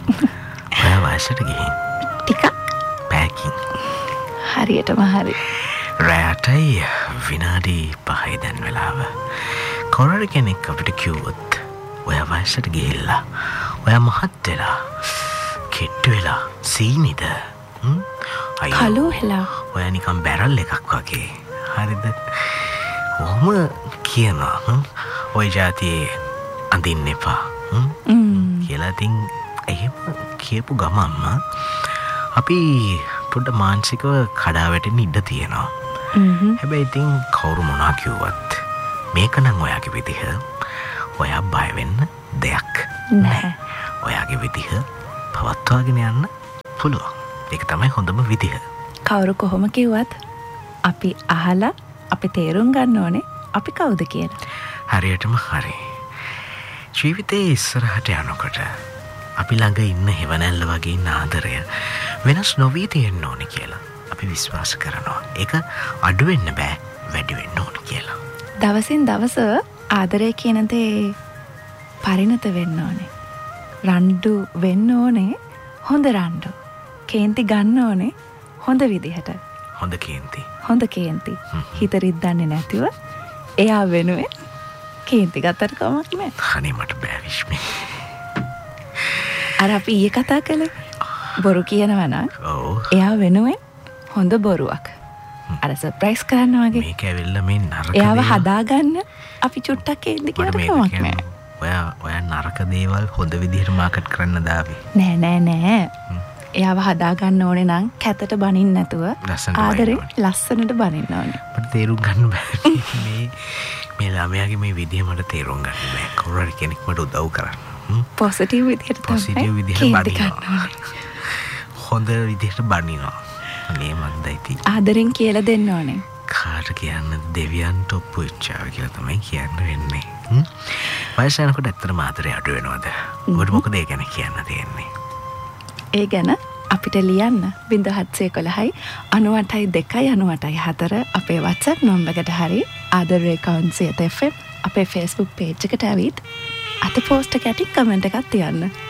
ඔයා වයසට ගිහින් ටිකක් පැකින් හරියටම හරි. රැයටයි විනාඩි 5යි දැන් වෙලාව. කවුරු කෙනෙක් අපිට කිව්වොත් ඔයා වයසට ගිහිල්ලා ඔයා මහත් වෙලා කෙට්ටු වෙලා සීනිද කළු වෙලා ඔයා නිකන් බැරල් එකක් වගේ. හරිද? ඔහොම කියනවා ඔය જાතියේ අඳින්න එපා කියලා. ඉතින් එහෙම කියපු ගමන්ම අපි පොඩ්ඩ මානසිකව කඩා වැටෙන්න ඉඩ තියෙනවා. හැබැයි ඉතින් කවුරු මොනවා කිව්වත් මේක නම් ඔයාගේ විදිහ. ඔයා බය වෙන්න දෙයක් නැහැ. ඔයාගේ විදිහ පවත්වාගෙන යන්න පුළුවන්. ඒක තමයි හොඳම විදිහ. කවුරු කොහොම කිව්වත් අපි අහලා අපි තේරුම් ගන්න ඕනේ අපි කවුද කියලා. හරියටම හරි. ජීවිතේ ඉස්සරහට යනකොට අපි ළඟ ඉන්න හෙවණැල්ල වගේ ඉන්න ආදරය වෙනස් නොවී තියෙන්න ඕනේ කියලා අපි විශ්වාස කරනවා. ඒක අඩු වෙන්න බෑ, වැඩි වෙන්න ඕනේ කියලා. දවසින් දවස ආදරය කියන දේ පරිණත වෙන්න ඕනේ. රණ්ඩු වෙන්න ඕනේ, හොඳ රණ්ඩු. කේන්ති ගන්න ඕනේ හොඳ විදිහට. හොඳ කේන්ති. හොඳ කේන්ති. හිත රිද්දන්නේ නැතිව එයා වෙනුවෙන් කේන්ති ගත්තට කමක් නෑ. අනේ මට බෑ විශ්මි. අර අපි ඊයේ කතා කළේ බොරු කියනවා නම් ඔව්. එයා වෙනුවෙන් හොඳ බොරුවක්. අර සර්ප්‍රයිස් කරන්න වගේ. මේක ඇවිල්ලා මේ නරක එයාව හදාගන්න අපි චුට්ටක් කේන්ති කියනට කමක් නෑ. ඔයා නරක දේවල් හොඳ විදිහට මාකට් කරන්න දාවි. නෑ. එයාව හදාගන්න ඕනේ නම් කැතට බනින්න නැතුව ආදරේ ලස්සනට බනින්න ඕනේ. මට තේරුම් ගන්න බෑ. මේ ළමයාගේ මේ විදිහ මට තේරුම් ගන්න බෑ. කවුරු හරි කෙනෙක් මට උදව් කරන්න. පොසිටිව් විදිහට තමයි. පොසිටිව් විදිහට බනිනවා. හොඳ විදිහට බනිනවා. මේ මන්දයි. ආදරෙන් කියලා දෙන්න ඕනේ. කාට කියන්න දෙවියන්ට ඔප්පු වෙච්චාව කියලා තමයි කියන්න වෙන්නේ. වයස යනකොට ඇත්තටම ආදරේ අඩු වෙනවද? ඔබට මොකද ඒ ගැන කියන්න තියෙන්නේ? ඒ ගැන අපිට ලියන්න 0711 98 2 98 4 අපේ WhatsApp නම්බරකට හරි ආදරේ කවුන්සියත් FM අපේ Facebook page එකට ඇවිත් අත පෝස්ට් එකකට කමෙන්ට් එකක් තියන්න.